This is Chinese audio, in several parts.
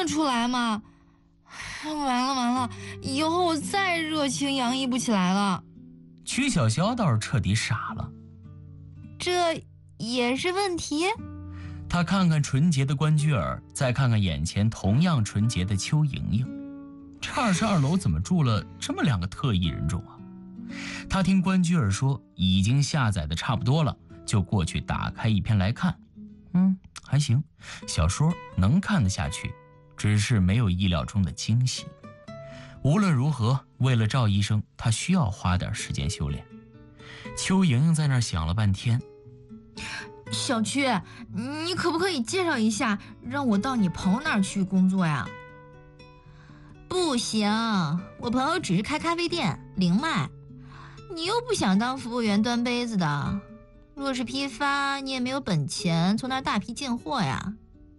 得出来吗？完了，以后我再热情洋溢不起来了。 曲筱绡倒是彻底傻了， 这也是问题？ 他看看纯洁的关雎尔，再看看眼前同样纯洁的邱莹莹，这22楼怎么住了这么2个特异人种啊？他听关雎尔说已经下载的差不多了，就过去打开一篇来看。还行，小说能看得下去，只是没有意料中的惊喜。无论如何，为了赵医生，他需要花点时间修炼。邱莹莹在那儿想了半天， 小曲，你可不可以介绍一下，让我到你朋友那儿去工作呀？不行，我朋友只是开咖啡店，零卖，你又不想当服务员端杯子的，若是批发，你也没有本钱从那儿大批进货呀。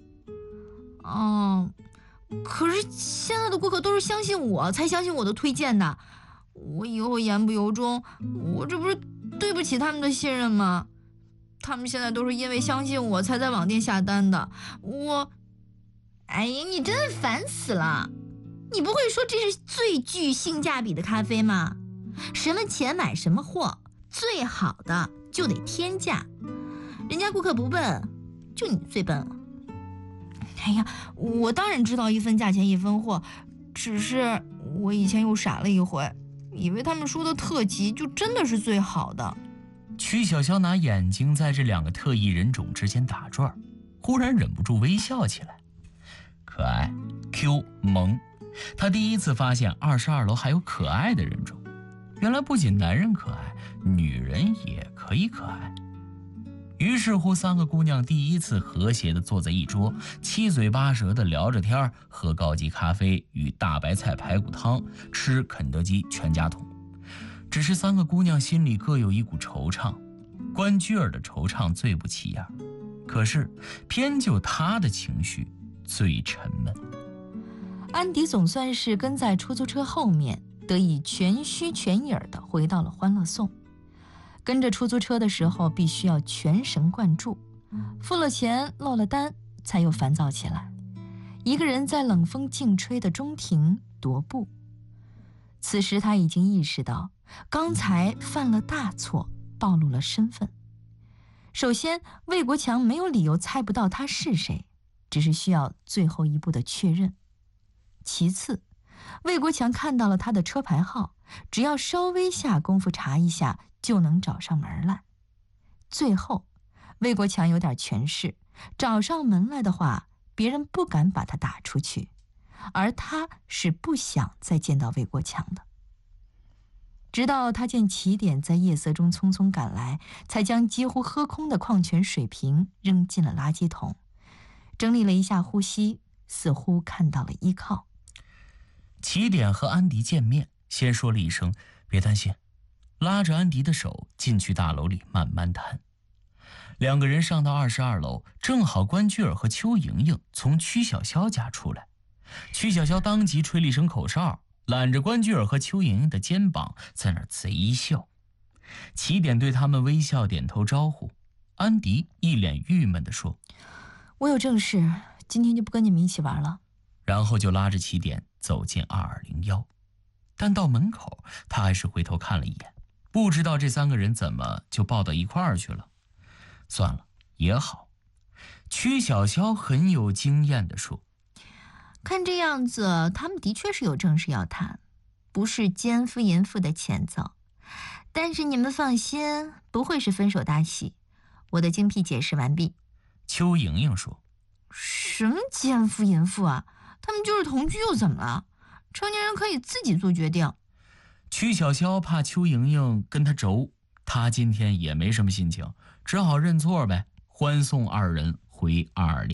可是现在的顾客都是相信我才相信我的推荐的，我以后言不由衷，我这不是对不起他们的信任吗？他们现在都是因为相信我才在网店下单的。哎呀，你真的烦死了！你不会说这是最具性价比的咖啡吗？什么钱买什么货，最好的就得天价。人家顾客不笨，就你最笨了。哎呀，我当然知道1分价钱1分货，只是我以前又傻了一回，以为他们说的特级就真的是最好的。 曲筱绡拿眼睛在这2个特异人种之间打转，忽然忍不住微笑起来。可爱 Q 萌，他第一次发现22楼还有可爱的人种，原来不仅男人可爱，女人也可以可爱。于是乎3个姑娘第一次和谐地坐在一桌，七嘴八舌地聊着天，喝高级咖啡与大白菜排骨汤，吃肯德基全家桶。只是3个姑娘心里各有一股惆怅，关雎尔的惆怅最不起眼，可是偏就她的情绪最沉闷。 安迪总算是跟在出租车后面，得以全虚全影地回到了欢乐颂。跟着出租车的时候必须要全神贯注，付了钱落了单才又烦躁起来，一个人在冷风劲吹的中庭踱步。此时他已经意识到刚才犯了大错，暴露了身份。首先，魏国强没有理由猜不到他是谁，只是需要最后一步的确认。其次，魏国强看到了他的车牌号，只要稍微下功夫查一下就能找上门来。最后，魏国强有点权势，找上门来的话，别人不敢把他打出去，而他是不想再见到魏国强的。直到他见起点在夜色中匆匆赶来，才将几乎喝空的矿泉水瓶扔进了垃圾桶，整理了一下呼吸，似乎看到了依靠。 起点和安迪见面，先说了一声别担心，拉着安迪的手进去大楼里慢慢谈。2个人上到22楼，正好关雎尔和邱莹莹从曲筱绡家出来。曲筱绡当即吹了一声口哨，揽着关雎尔和邱莹莹的肩膀，在那儿贼笑。起点对他们微笑点头招呼，安迪一脸郁闷地说： 我有正事，今天就不跟你们一起玩了。 然后就拉着起点走进2201，但到门口他还是回头看了一眼，不知道这3个人怎么就抱到一块儿去了。算了，也好。曲筱绡很有经验地说： 看这样子，他们的确是有正事要谈，不是奸夫淫妇的前奏。但是你们放心，不会是分手大喜。我的精辟解释完毕。 邱莹莹说： 什么奸夫淫妇啊？他们就是同居又怎么了？成年人可以自己做决定。 曲筱绡怕邱莹莹跟他轴，他今天也没什么心情，只好认错呗，欢送2人回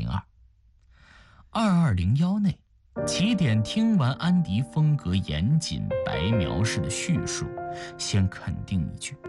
2202。2201内，起点听完安迪风格严谨白描式的叙述，先肯定一句：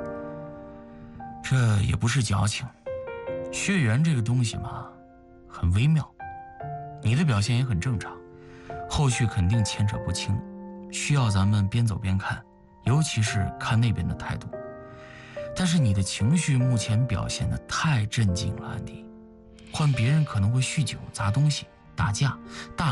这也不是矫情，血缘这个东西嘛，很微妙，你的表现也很正常，后续肯定牵扯不清，需要咱们边走边看，尤其是看那边的态度。但是你的情绪目前表现得太震惊了，安迪，换别人可能会酗酒、砸东西、打架、大